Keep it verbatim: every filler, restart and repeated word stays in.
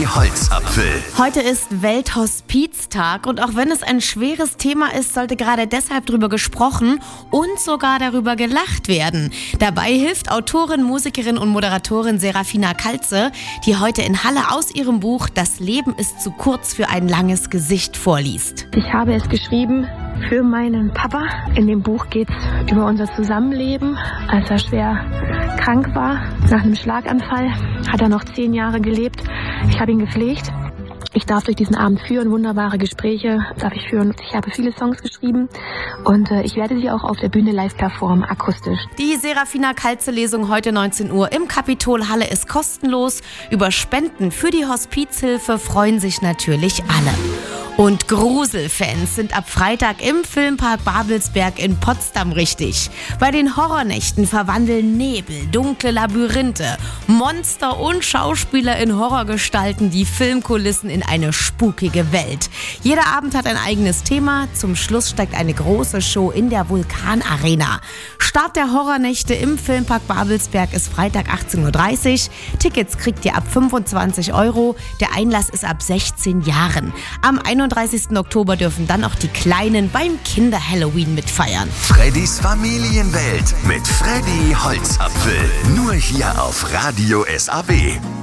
Holzapfel. Heute ist Welthospiztag und auch wenn es ein schweres Thema ist, sollte gerade deshalb darüber gesprochen und sogar darüber gelacht werden. Dabei hilft Autorin, Musikerin und Moderatorin Serafina Kalze, die heute in Halle aus ihrem Buch Das Leben ist zu kurz für ein langes Gesicht vorliest. Ich habe es geschrieben für meinen Papa. In dem Buch geht es über unser Zusammenleben. Als er schwer krank war, nach einem Schlaganfall, hat er noch zehn Jahre gelebt. Ich habe ihn gepflegt. Ich darf durch diesen Abend führen, wunderbare Gespräche darf ich führen. Ich habe viele Songs geschrieben und äh, ich werde sie auch auf der Bühne live performen, akustisch. Die Serafina Kalze-Lesung heute neunzehn Uhr im Kapitol Halle ist kostenlos. Über Spenden für die Hospizhilfe freuen sich natürlich alle. Und Gruselfans sind ab Freitag im Filmpark Babelsberg in Potsdam richtig. Bei den Horrornächten verwandeln Nebel, dunkle Labyrinthe, Monster und Schauspieler in Horrorgestalten die Filmkulissen in eine spukige Welt. Jeder Abend hat ein eigenes Thema. Zum Schluss steigt eine große Show in der Vulkanarena. Start der Horrornächte im Filmpark Babelsberg ist Freitag achtzehn Uhr dreißig. Tickets kriegt ihr ab fünfundzwanzig Euro. Der Einlass ist ab sechzehn Jahren. Am einunddreißigsten Oktober dürfen dann auch die Kleinen beim Kinder-Halloween mitfeiern. Freddys Familienwelt mit Freddy Holzapfel. Nur hier auf Radio S A B.